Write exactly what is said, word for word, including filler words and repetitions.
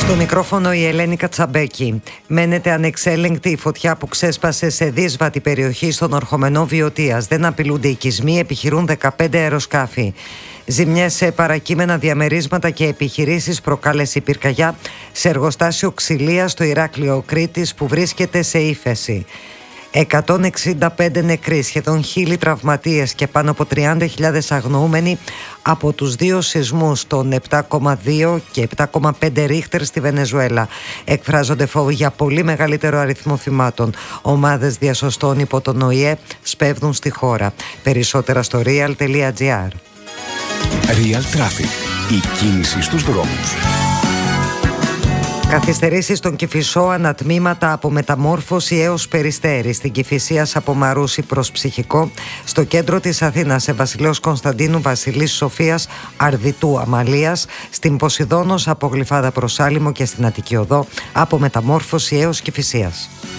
Στο μικρόφωνο η Ελένη Κατσαμπέκη. Μένεται ανεξέλεγκτη η φωτιά που ξέσπασε σε δύσβατη περιοχή στον ορχομενό Βιωτίας. Δεν απειλούνται οικισμοί, επιχειρούν δεκαπέντε αεροσκάφη. Ζημιές σε παρακείμενα διαμερίσματα και επιχειρήσεις προκάλεσε η πυρκαγιά σε εργοστάσιο ξυλίας στο Ηράκλειο Κρήτης που βρίσκεται σε ύφεση. εκατόν εξήντα πέντε νεκροί, σχεδόν χίλιοι τραυματίες και πάνω από τριάντα χιλιάδες αγνοούμενοι από τους δύο σεισμούς των επτά κόμμα δύο και επτά κόμμα πέντε ρίχτερ στη Βενεζουέλα. Εκφράζονται φόβοι για πολύ μεγαλύτερο αριθμό θυμάτων. Ομάδες διασωστών υπό τον Ο Η Ε σπέβδουν στη χώρα. Περισσότερα στο real τελεία gr. Real Traffic. Η κίνηση στους δρόμους. Καθυστερήσεις στον Κηφισό, ανατμήματα από Μεταμόρφωση έως Περιστέρη, στην Κηφισίας από Μαρούσι προς Ψυχικό, στο κέντρο της Αθήνας σε Βασιλέως Κωνσταντίνου, Βασιλής Σοφίας, Αρδιτού, Αμαλίας, στην Ποσειδώνος από Γλυφάδα προς Άλυμο και στην Αττική Οδό από Μεταμόρφωση έως Κηφισίας.